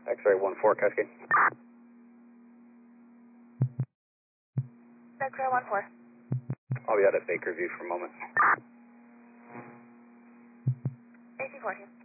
X-ray 1-4, Cascade. X-ray 1-4. I'll be out at Bakerview for a moment. AC 14.